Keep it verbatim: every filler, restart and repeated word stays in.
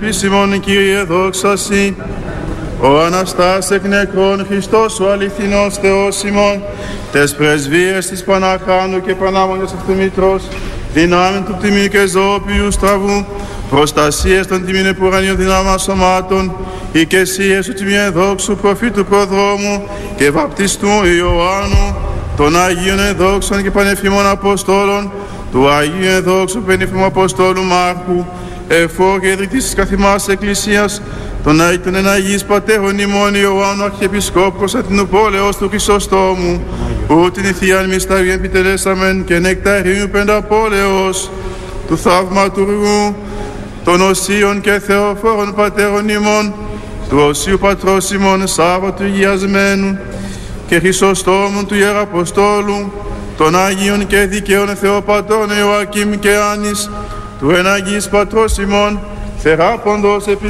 Επίσημον Κύριε δόξα Συ, ο Αναστάς εκ νεκρών Χριστός ο αληθινός Θεός ημών, τες πρεσβείες της Παναχάνου και Πανάμονες αυτού Μητρός, δυνάμεν του τιμίου και ζώπιου στραβού, προστασίες των τιμήν επουρανίων δυνάμων σωμάτων, οικεσίες του τιμίου εδόξου προφήτου προδρόμου και βαπτιστού Ιωάννου, των Αγίων εδόξων και πανεφημών Αποστόλων, του Αγίου εδόξου πανεφημού Αποστόλου Μάρχου, εφόρ και ιδρυτής της καθημάς Εκκλησίας, των Αγίων εναγείς Πατέρων ημών Ιωάννου Αρχιεπισκόπου Κωνσταντινού πόλεως του Χρυσοστόμου, που την Θείαν Μυσταρίαν επιτελέσαμεν και νεκταρίου πενταπόλεως, του θαυματουργού, των οσίων και θεοφόρων Πατέρων ημών, του οσίου Πατρός ημών Σάββατου Υγιασμένου και Χρυσοστόμου του Ιεραποστόλου, των Αγίων και δικαίων Θεοπατών Ιωακήμ και Άνης, του εναγείς Πατρός ημών, θεράποντος επί